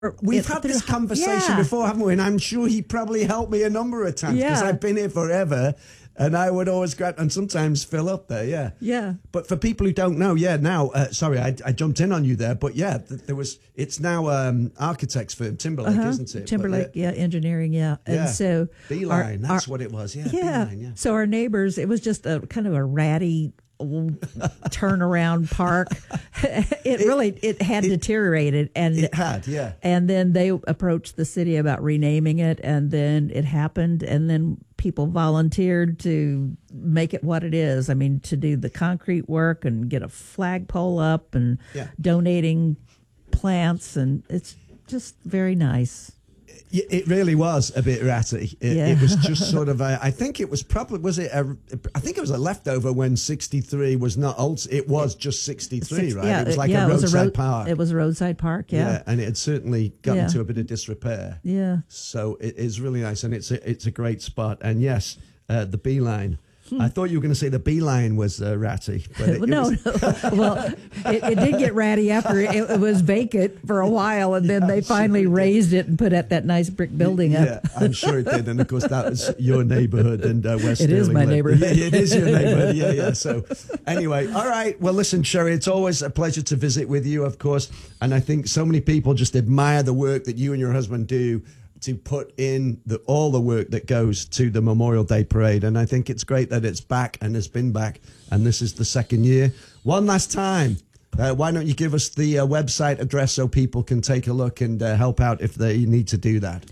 We've had this conversation before, haven't we? And I'm sure he probably helped me a number of times because I've been here forever. And I would always grab and sometimes fill up there, Yeah. But for people who don't know, now, sorry, I jumped in on you there, but it's now architect's firm, Timberlake, isn't it? Timberlake, engineering, And so Beeline, that's what it was, Beeline, So our neighbors, it was just a kind of a ratty old turnaround park. It had deteriorated, and it had, And then they approached the city about renaming it, and then it happened, and then people volunteered to make it what it is. I mean, to do the concrete work and get a flagpole up and donating plants, and it's just very nice. It really was a bit ratty. It was just sort of I think it was a leftover when 63 was not old. It was just 63, right? It was like a roadside park. It was a roadside park, and it had certainly gotten to a bit of disrepair. Yeah. So it is really nice, and it's a great spot. And yes, the Beeline. I thought you were going to say the Beeline was ratty. But no. Well, it did get ratty after it was vacant for a while, and then they finally raised it and put up that nice brick building up. Yeah, I'm sure it did. And, of course, that was your neighborhood and West Sterling. It is my neighborhood. It is your neighborhood, yeah. So, anyway, all right. Well, listen, Sherry, it's always a pleasure to visit with you, of course. And I think so many people just admire the work that you and your husband do to put in all the work that goes to the Memorial Day Parade. And I think it's great that it's back and has been back. And this is the second year. One last time, why don't you give us the website address so people can take a look and help out if they need to do that?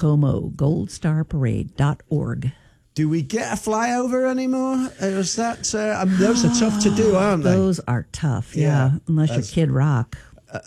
ComoGoldStarParade.org. Do we get a flyover anymore? Is that, those are tough to do, aren't they? Those are tough, unless you're Kid Rock.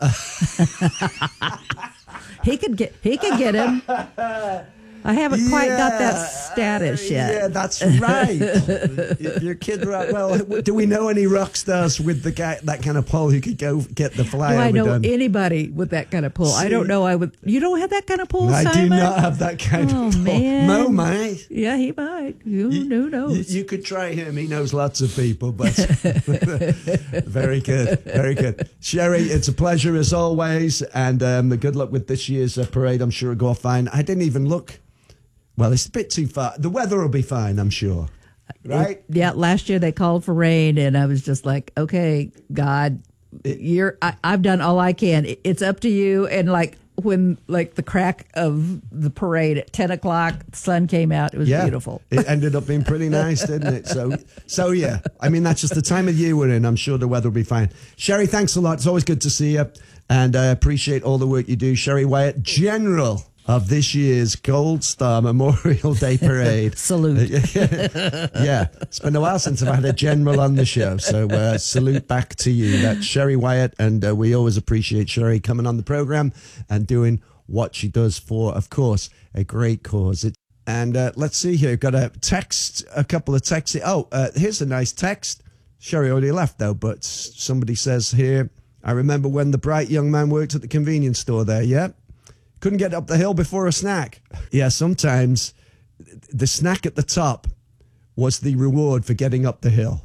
He could get him. I haven't quite got that status yet. Yeah, that's right. Your Kid Rock. Well, do we know any rock stars with that kind of pull who could go get the flyover? Do I know done? anybody with that kind of pull? I don't know. You don't have that kind of pull, I Simon? do not have that kind of pull. Man. Mo might. Yeah, he might. Who knows? You could try him. He knows lots of people, but very good. Very good. Sherry, it's a pleasure as always, and good luck with this year's parade. I'm sure it'll go fine. I didn't even look. Well, it's a bit too far. The weather will be fine, I'm sure. Right? Last year they called for rain, and I was just like, okay, God, I've done all I can. It's up to you. And when the crack of the parade at 10 o'clock, the sun came out. It was beautiful. It ended up being pretty nice, didn't it? So yeah. I mean, that's just the time of year we're in. I'm sure the weather will be fine. Sherry, thanks a lot. It's always good to see you. And I appreciate all the work you do. Sherry Wyatt, General of this year's Gold Star Memorial Day Parade. Salute. Yeah, it's been a while since I've had a general on the show, so salute back to you. That's Sherry Wyatt, and we always appreciate Sherry coming on the program and doing what she does for, of course, a great cause. And let's see here, got a couple of texts. Here's a nice text. Sherry already left, though, but somebody says here, I remember when the bright young man worked at the convenience store there, couldn't get up the hill before a snack. Yeah, sometimes the snack at the top was the reward for getting up the hill.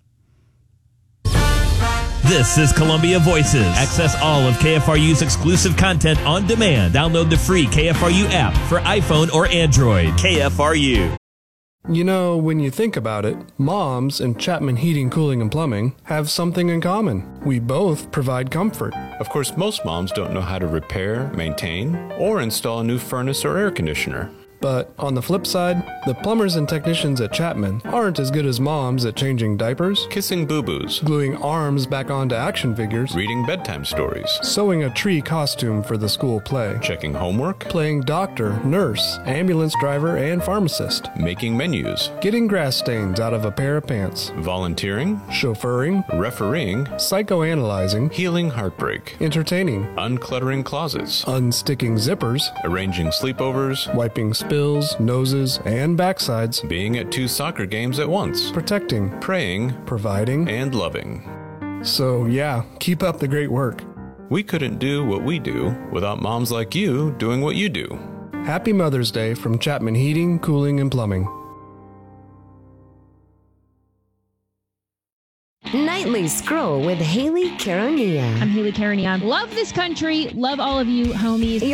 This is Columbia Voices. Access all of KFRU's exclusive content on demand. Download the free KFRU app for iPhone or Android. KFRU. You know, when you think about it, moms and Chapman Heating, Cooling, and Plumbing have something in common. We both provide comfort. Of course, most moms don't know how to repair, maintain, or install a new furnace or air conditioner. But on the flip side, the plumbers and technicians at Chapman aren't as good as moms at changing diapers, kissing boo-boos, gluing arms back onto action figures, reading bedtime stories, sewing a tree costume for the school play, checking homework, playing doctor, nurse, ambulance driver, and pharmacist, making menus, getting grass stains out of a pair of pants, volunteering, chauffeuring, refereeing, psychoanalyzing, healing heartbreak, entertaining, uncluttering closets, unsticking zippers, arranging sleepovers, wiping spills, noses, and backsides, being at 2 soccer games at once, protecting, praying, providing, and loving. So yeah, keep up the great work. We couldn't do what we do without moms like you doing what you do. Happy Mother's Day from Chapman Heating, Cooling, and Plumbing. Nightly Daily Scroll with Haley Carania. I'm Haley Carania. Love this country. Love all of you, homies.